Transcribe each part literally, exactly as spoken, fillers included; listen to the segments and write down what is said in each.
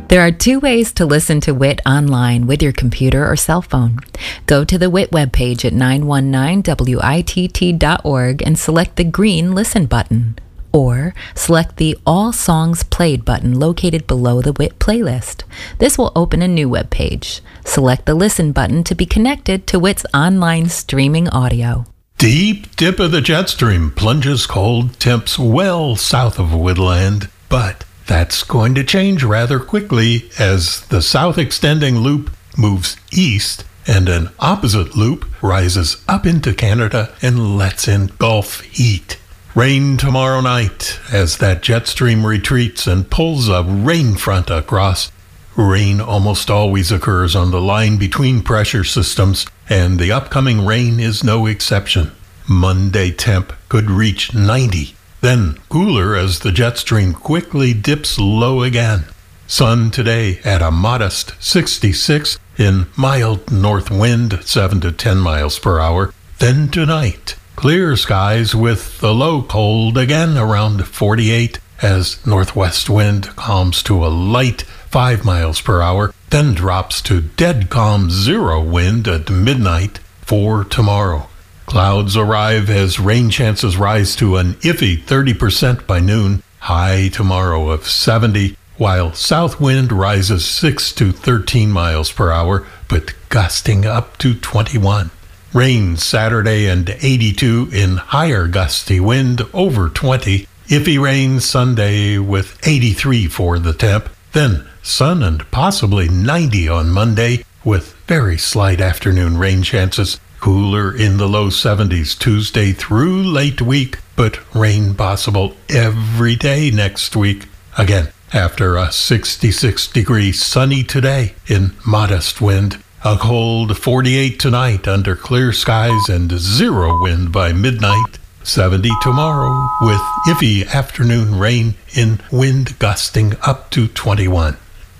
There are two ways to listen to W I T online with your computer or cell phone. Go to the W I T webpage at nine one nine W I T T dot org and select the green Listen button. Or select the All Songs Played button located below the W I T playlist. This will open a new web page. Select the Listen button to be connected to W I T's online streaming audio. Deep dip of the jet stream plunges cold temps well south of Woodland, but that's going to change rather quickly as the south extending loop moves east and an opposite loop rises up into Canada and lets in Gulf heat. Rain tomorrow night as that jet stream retreats and pulls a rain front across. Rain almost always occurs on the line between pressure systems, and the upcoming rain is no exception. Monday temp could reach ninety. Then cooler as the jet stream quickly dips low again. Sun today at a modest sixty-six in mild north wind, seven to ten miles per hour. Then tonight, clear skies with the low cold again around forty-eight as northwest wind calms to a light five miles per hour, then drops to dead calm zero wind at midnight for tomorrow. Clouds arrive as rain chances rise to an iffy thirty percent by noon, high tomorrow of seventy, while south wind rises six to thirteen miles per hour, but gusting up to twenty-one. Rain Saturday and eighty-two in higher gusty wind over twenty. Iffy rain Sunday with eighty-three for the temp. Then sun and possibly ninety on Monday with very slight afternoon rain chances. Cooler in the low seventies Tuesday through late week, but rain possible every day next week. Again, after a sixty-six degree sunny today in modest wind, a cold forty-eight tonight under clear skies and zero wind by midnight. seventy tomorrow with iffy afternoon rain in wind gusting up to twenty-one.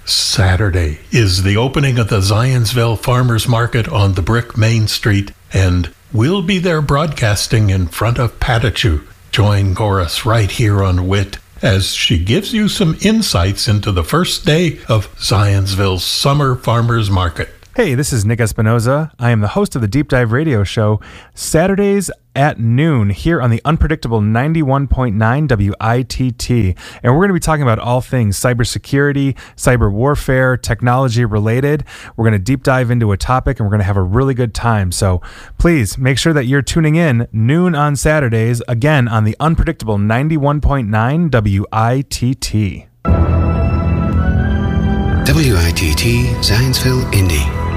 Saturday is the opening of the Zionsville Farmers Market on the Brick Main Street, and we'll be there broadcasting in front of Patachu. Join Chorus right here on W I T as she gives you some insights into the first day of Zionsville's Summer Farmers Market. Hey, this is Nick Espinoza. I am the host of the Deep Dive Radio Show, Saturdays at noon here on the unpredictable ninety-one point nine W I T T. And we're going to be talking about all things cybersecurity, cyber warfare, technology related. We're going to deep dive into a topic and we're going to have a really good time. So please make sure that you're tuning in noon on Saturdays, again on the unpredictable ninety-one point nine W I T T. W I T T, Zionsville, Indy.